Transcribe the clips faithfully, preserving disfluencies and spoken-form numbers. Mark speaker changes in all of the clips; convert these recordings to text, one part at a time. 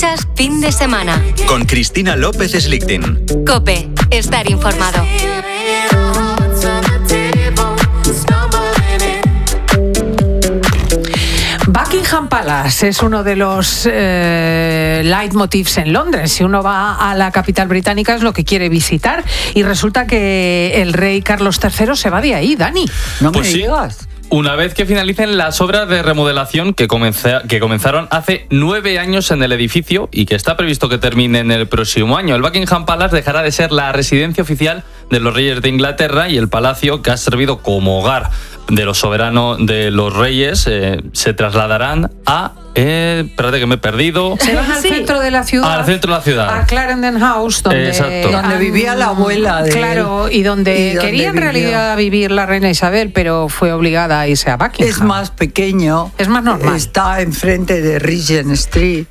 Speaker 1: Escuchas Fin de Semana.
Speaker 2: Con Cristina López Slichting.
Speaker 1: COPE. Estar informado.
Speaker 3: Buckingham Palace es uno de los eh, leitmotivs en Londres. Si uno va a la capital británica es lo que quiere visitar y resulta que el rey Carlos tercero se va de ahí, Dani.
Speaker 4: No
Speaker 5: Pues
Speaker 4: me
Speaker 5: sí.
Speaker 4: digas.
Speaker 5: Una vez que finalicen las obras de remodelación que, comenza- que comenzaron hace nueve años en el edificio y que está previsto que terminen el próximo año, el Buckingham Palace dejará de ser la residencia oficial de los reyes de Inglaterra y el palacio que ha servido como hogar de los soberanos de los reyes eh, se trasladarán a... Eh, espérate que me he perdido.
Speaker 3: Se van al
Speaker 1: Sí.
Speaker 3: centro de la ciudad.
Speaker 5: Al centro de la ciudad.
Speaker 3: A Clarendon House, donde,
Speaker 5: Exacto.
Speaker 4: Donde vivía la abuela de
Speaker 3: Claro,
Speaker 4: él.
Speaker 3: y donde
Speaker 4: Y donde
Speaker 3: quería en
Speaker 4: vivió.
Speaker 3: realidad vivir la reina Isabel, pero fue obligada a irse a Buckingham.
Speaker 4: Es más pequeño.
Speaker 3: Es más normal.
Speaker 4: Está enfrente de Regent Street.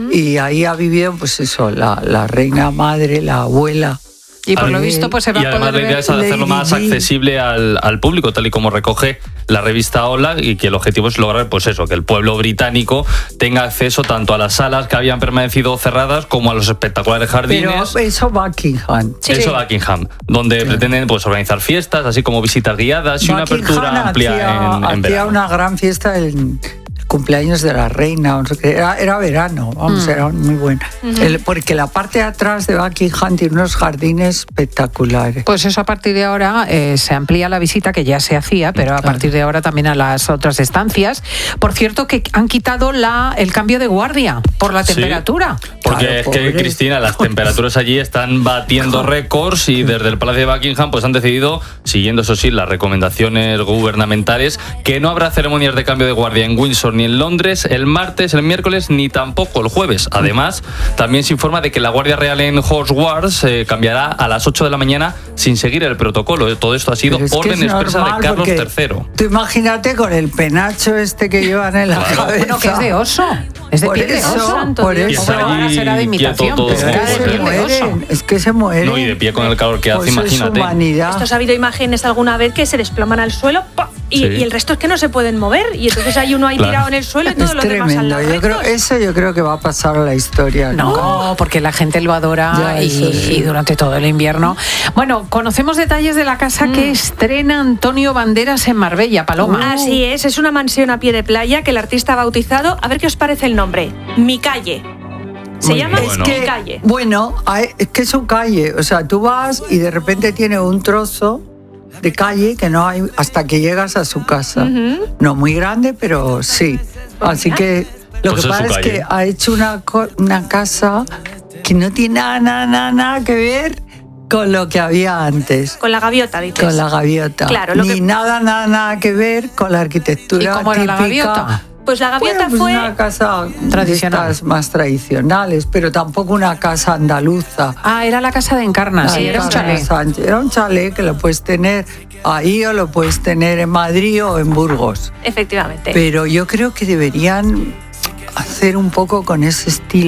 Speaker 4: Y ahí ha vivido, pues eso, la, la reina madre, la abuela.
Speaker 3: Y por lo
Speaker 4: Al-
Speaker 3: visto pues se va
Speaker 5: Y
Speaker 3: a
Speaker 5: además
Speaker 3: poder
Speaker 5: la idea
Speaker 3: ver.
Speaker 5: es hacerlo
Speaker 4: Lady
Speaker 5: más
Speaker 4: Di.
Speaker 5: accesible al, al público, tal y como recoge la revista Hola, y que el objetivo es lograr pues eso, que el pueblo británico tenga acceso tanto a las salas que habían permanecido cerradas como a los espectaculares
Speaker 4: Pero
Speaker 5: jardines.
Speaker 4: eso Buckingham.
Speaker 5: Eso Buckingham, donde pretenden pues organizar fiestas, así como visitas guiadas y una
Speaker 4: Buckingham
Speaker 5: apertura amplia
Speaker 4: hacía,
Speaker 5: en, en
Speaker 4: hacía
Speaker 5: verano.
Speaker 4: una gran fiesta en cumpleaños de la reina, no sé qué, era, era verano, vamos,
Speaker 3: Mm.
Speaker 4: era muy buena. El- porque la parte de atrás de Buckingham tiene unos jardines espectaculares.
Speaker 3: Pues eso a partir de ahora eh, se amplía la visita que ya se hacía, pero a partir de ahora también a las otras estancias. Por cierto que han quitado la, el cambio de guardia por la
Speaker 5: Sí.
Speaker 3: temperatura.
Speaker 5: Porque
Speaker 4: Claro,
Speaker 5: es que,
Speaker 4: pobres.
Speaker 5: Cristina, las temperaturas allí están batiendo récords y desde el Palacio de Buckingham pues han decidido, siguiendo eso sí las recomendaciones gubernamentales, que no habrá ceremonias de cambio de guardia en Windsor ni en Londres el martes, el miércoles ni tampoco el jueves. Además, también se informa de que la Guardia Real en Hogwarts eh, cambiará a las ocho de la mañana sin seguir el protocolo. Todo esto ha sido
Speaker 4: Pero es que
Speaker 5: orden
Speaker 4: es
Speaker 5: expresa
Speaker 4: normal,
Speaker 5: de Carlos
Speaker 4: porque
Speaker 5: tercero.
Speaker 4: Tú imagínate con el penacho este que llevan en la
Speaker 5: Claro.
Speaker 4: cabeza.
Speaker 3: Bueno, que es de oso. Es de
Speaker 4: Por
Speaker 3: piel de
Speaker 4: eso,
Speaker 3: oso.
Speaker 1: Santo
Speaker 4: por
Speaker 1: Dios.
Speaker 5: Y
Speaker 4: eso.
Speaker 5: está
Speaker 3: Bueno, ahora
Speaker 5: allí
Speaker 3: será de
Speaker 5: quieto
Speaker 3: imitación,
Speaker 5: todo
Speaker 3: pero
Speaker 4: Pero
Speaker 3: era
Speaker 4: es
Speaker 3: de
Speaker 4: que se
Speaker 3: piel de oso.
Speaker 4: mueren, es que se mueren.
Speaker 5: No, y de pie con el calor que hace,
Speaker 4: Pues eso es
Speaker 5: imagínate.
Speaker 4: humanidad.
Speaker 6: Estos ha habido imágenes alguna vez que se desploman al suelo ¡pah! y,
Speaker 5: Sí.
Speaker 6: y el resto es que no se pueden mover y entonces hay uno ahí
Speaker 5: Claro.
Speaker 6: tirado en el suelo y todos
Speaker 4: Es
Speaker 6: los demás al
Speaker 4: tremendo.
Speaker 6: lado.
Speaker 4: Yo creo,
Speaker 6: rectos.
Speaker 4: eso yo creo que va a pasar a la historia.
Speaker 3: No, porque la gente lo adora
Speaker 4: Ya,
Speaker 3: y,
Speaker 4: eso sí.
Speaker 3: y durante todo el invierno. Bueno, conocemos detalles de la casa que estrena Antonio Banderas en Marbella, Paloma.
Speaker 6: Así es, es una mansión a pie de playa que el artista ha bautizado. A ver qué os parece el nombre. Mi calle. Se
Speaker 5: Muy
Speaker 6: llama
Speaker 5: bien. Bueno.
Speaker 6: Mi
Speaker 4: Que,
Speaker 6: calle.
Speaker 4: bueno, hay- es que es su calle. O sea, tú vas y de repente tiene un trozo de calle que no hay hasta que llegas a su casa. No muy grande, pero sí. Así que lo
Speaker 5: Pues
Speaker 4: que
Speaker 5: es su
Speaker 4: pasa es
Speaker 5: calle.
Speaker 4: que ha hecho una, co- una casa que no tiene nada, nada, nada, nada que ver con lo que había antes.
Speaker 6: Con la gaviota, dices.
Speaker 4: Con la gaviota.
Speaker 6: Claro, lo
Speaker 4: Ni
Speaker 6: que-
Speaker 4: nada, nada, nada que ver con la arquitectura
Speaker 3: ¿Y cómo era la
Speaker 4: típica.
Speaker 3: gaviota?
Speaker 6: Pues la gaviota
Speaker 4: Bueno, pues
Speaker 6: fue...
Speaker 4: una casa
Speaker 3: Tradicional.
Speaker 4: de estas más tradicionales, pero tampoco una casa andaluza.
Speaker 3: Ah, era la casa de Encarna, sí,
Speaker 4: La
Speaker 3: era un
Speaker 4: casa de
Speaker 3: chalet.
Speaker 4: Sánchez. Era un chalet que lo puedes tener ahí o lo puedes tener en Madrid o en Burgos.
Speaker 6: Efectivamente.
Speaker 4: Pero yo creo que deberían hacer un poco con ese estilo.